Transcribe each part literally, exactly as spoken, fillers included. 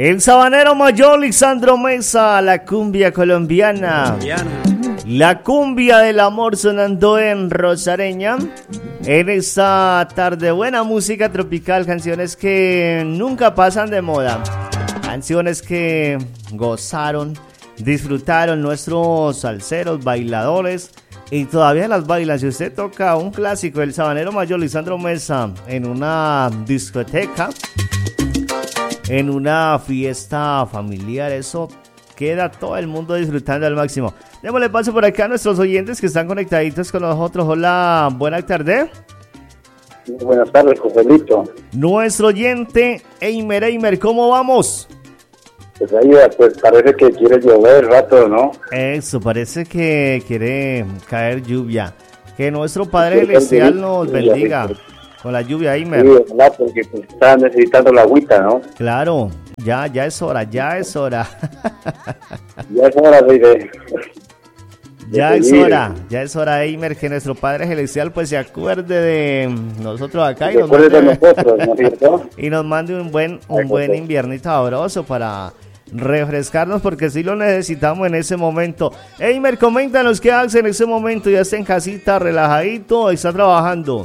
El sabanero mayor Lisandro Mesa, la cumbia colombiana. La cumbia del amor sonando en Rosareña. En esta tarde, buena música tropical, canciones que nunca pasan de moda. Canciones que gozaron, disfrutaron nuestros salseros, bailadores. Y todavía las bailan. Si usted toca un clásico del sabanero mayor Lisandro Mesa en una discoteca, en una fiesta familiar, eso queda todo el mundo disfrutando al máximo. Démosle paso por acá a nuestros oyentes que están conectaditos con nosotros. Hola, buena tarde. Buenas tardes, Joselito. Nuestro oyente Eimer, Eimer, ¿cómo vamos? Pues ahí, pues parece que quiere llover rato, ¿no? Eso, parece que quiere caer lluvia. Que nuestro Padre Celestial nos bendiga con la lluvia, Eimer. Sí, ¿verdad? Porque pues, está necesitando la agüita, ¿no? Claro, ya, ya es hora, ya es hora. Ya es hora de... de ya es hora, ya es hora, Eimer, que nuestro Padre Celestial pues se acuerde de nosotros acá y nos, mande, de nosotros, ¿no es cierto? Y nos mande un buen, un buen inviernito sabroso para refrescarnos, porque sí lo necesitamos en ese momento. Eimer, coméntanos qué hace en ese momento. Ya está en casita, relajadito, está trabajando.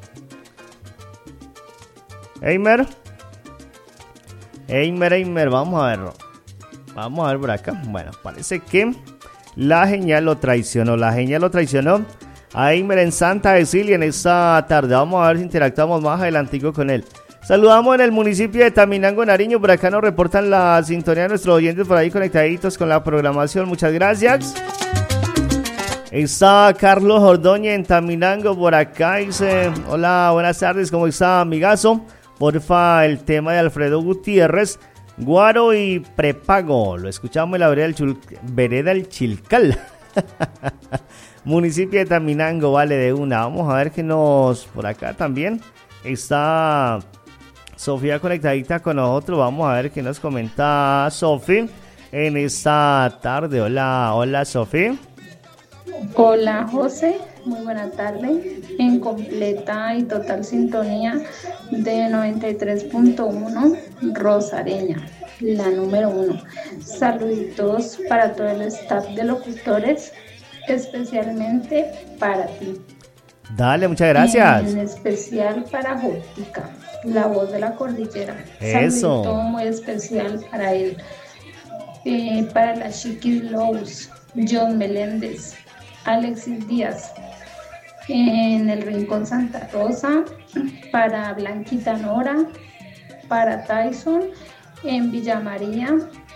Eimer, Eimer, Eimer, vamos a ver. Vamos a ver por acá. Bueno, parece que la señal lo traicionó. La señal lo traicionó a Eimer en Santa Cecilia en esta tarde. Vamos a ver si interactuamos más adelantico con él. Saludamos en el municipio de Taminango, Nariño. Por acá nos reportan la sintonía de nuestros oyentes por ahí conectaditos con la programación. Muchas gracias. Está Carlos Ordóñez en Taminango por acá. Dice, hola, buenas tardes, ¿cómo está, amigazo? Porfa, el tema de Alfredo Gutiérrez, Guaro y Prepago. Lo escuchamos en la vereda del, Chul- vereda del Chilcal. Municipio de Taminango, vale, de una. Vamos a ver que nos... Por acá también está Sofía conectadita con nosotros. Vamos a ver qué nos comenta Sofía en esta tarde. Hola, hola Sofía. Hola José, muy buena tarde, en completa y total sintonía de noventa y tres punto uno Rosareña, la número uno. Saluditos para todo el staff de locutores, especialmente para ti. Dale, muchas gracias. En especial para Jótica, la voz de la cordillera. Eso. Saludito muy especial para él. Eh, para la Chiquis Lowe's, John Meléndez, Alexis Díaz, en el Rincón Santa Rosa, para Blanquita Nora, para Tyson, en Villa María,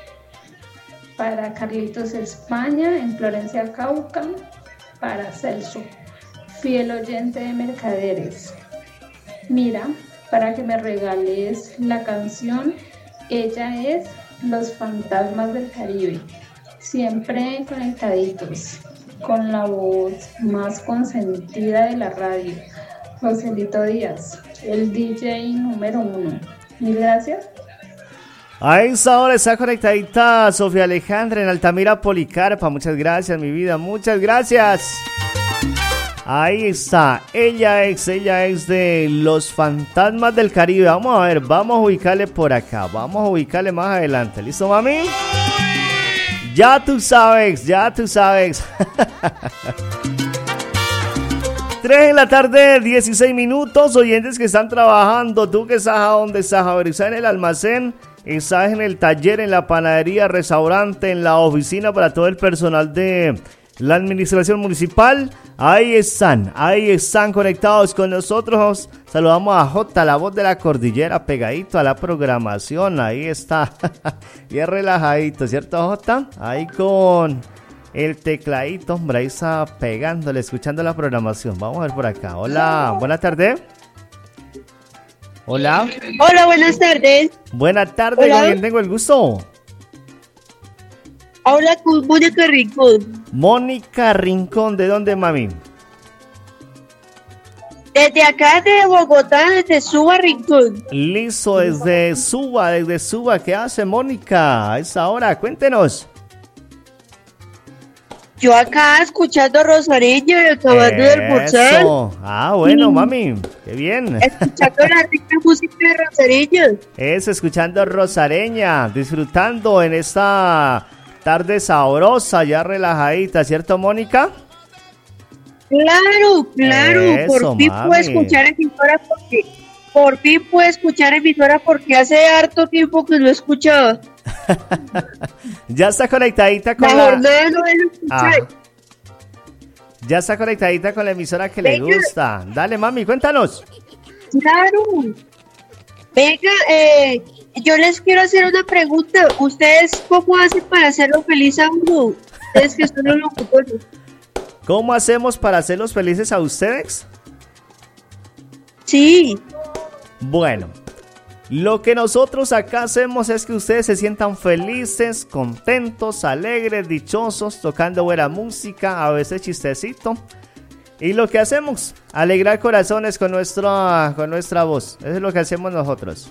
para Carlitos España, en Florencia Cauca, para Celso, fiel oyente de Mercaderes. Mira, para que me regales la canción Ella es Los Fantasmas del Caribe, siempre conectaditos con la voz más consentida de la radio, Joselito Díaz, el D J número uno. Mil gracias. A esa hora está conectadita Sofía Alejandra en Altamira Policarpa. Muchas gracias, mi vida, muchas gracias. Ahí está, ella es, ella es de Los Fantasmas del Caribe. Vamos a ver, vamos a ubicarle por acá, vamos a ubicarle más adelante. ¿Listo, mami? Ya tú sabes, ya tú sabes. tres en la tarde, dieciséis minutos. Oyentes que están trabajando. Tú que estás a dónde estás. A ver, estás en el almacén, estás en el taller, en la panadería, restaurante, en la oficina, para todo el personal de la administración municipal. Ahí están, ahí están conectados con nosotros. Saludamos a Jota, la voz de la cordillera, pegadito a la programación. Ahí está, bien relajadito, ¿cierto, Jota? Ahí con el tecladito, hombre, ahí está pegándole, escuchando la programación. Vamos a ver por acá. Hola, buenas tardes. Hola. Hola, buenas tardes. Buenas tardes, ¿con quién tengo el gusto? Habla con Mónica Rincón. Mónica Rincón, ¿de dónde, mami? Desde acá de Bogotá, desde Suba, Rincón. Listo, desde Suba, desde Suba. ¿Qué hace Mónica a esa hora? Cuéntenos. Yo acá escuchando a Rosareño y acabando de almorzar. Eso. Ah, bueno, Sí. mami. Qué bien. Escuchando la rica música de Rosareño. Es escuchando a Rosareña, disfrutando en esta tarde sabrosa, ya relajadita, ¿cierto, Mónica? Claro, claro. Eso, por fin mami. puedo escuchar emisora porque... Por fin puedo escuchar emisora porque hace harto tiempo que no escuchaba. Ya está conectadita con La la... jornada no es escuchar. Ajá. Ya está conectadita con la emisora que le Venga. gusta. Dale, mami, cuéntanos. Claro. Venga, eh, yo les quiero hacer una pregunta. ¿Ustedes cómo hacen para hacerlo feliz a uno? Ustedes que son los locutores. ¿Cómo hacemos para hacerlos felices a ustedes? Sí. Bueno, lo que nosotros acá hacemos es que ustedes se sientan felices, contentos, alegres, dichosos, tocando buena música, a veces chistecito. Y lo que hacemos, alegrar corazones con nuestra, con nuestra voz. Eso es lo que hacemos nosotros.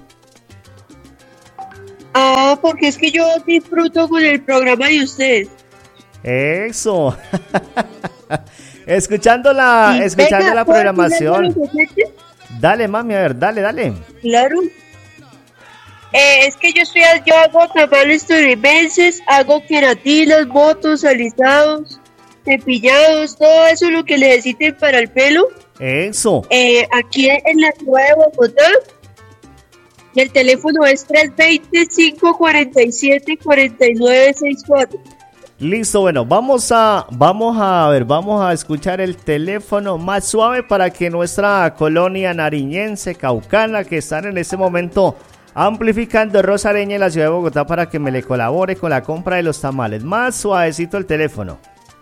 Ah, porque es que yo disfruto con el programa de ustedes. Eso. escuchando la, Y escuchando venga, la ¿puedo programación. decirle a los oyentes? Dale, mami, a ver, dale, dale. Claro. Eh, es que yo estoy, yo hago tamales tolimenses, hago queratinas, botos, alisados, cepillados, todo eso lo que necesiten para el pelo. Eso. Eh, aquí en la ciudad de Bogotá. Y el teléfono es tres dos cero, cinco cuatro siete, cuatro nueve seis cuatro. Listo, bueno, vamos a, vamos a ver, vamos a escuchar el teléfono más suave para que nuestra colonia nariñense, caucana, que están en este momento amplificando Rosareña en la ciudad de Bogotá, para que me le colabore con la compra de los tamales. Más suavecito el teléfono.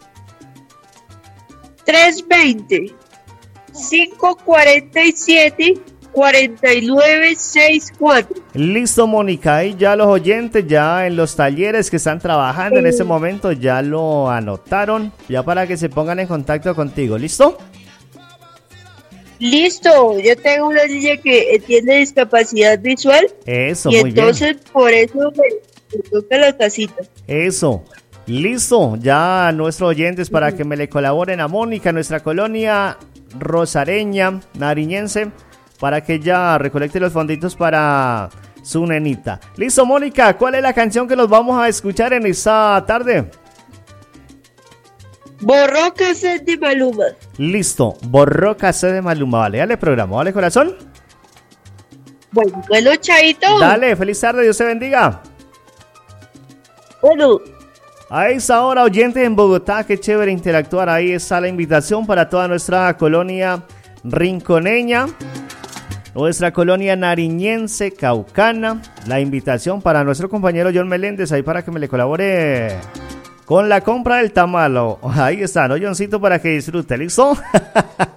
tres dos cero, cinco cuatro siete, cuatro nueve seis cuatro. Listo, Mónica, y ya los oyentes, ya en los talleres que están trabajando en este momento, ya lo anotaron, ya para que se pongan en contacto contigo, ¿listo? Listo, yo tengo una niña que tiene discapacidad visual. Eso, y muy entonces bien. por eso me, me toca la casita. Eso, listo, ya nuestros oyentes para que me le colaboren a Mónica, nuestra colonia rosareña, nariñense, para que ella recolecte los fonditos para su nenita. Listo, Mónica, ¿cuál es la canción que nos vamos a escuchar en esta tarde? Borró cassette de Maluma. Listo, borró cassette de Maluma, vale, dale programa, ¿vale, corazón? Bueno, bueno, chaito. Dale, feliz tarde, Dios te bendiga. Bueno. A esa hora, oyentes en Bogotá, qué chévere interactuar. Ahí está la invitación para toda nuestra colonia rinconeña, nuestra colonia nariñense, caucana. La invitación para nuestro compañero John Meléndez, ahí para que me le colabore con la compra del tamal. Ahí está, ¿no, Johncito? Para que disfrute, ¿listo?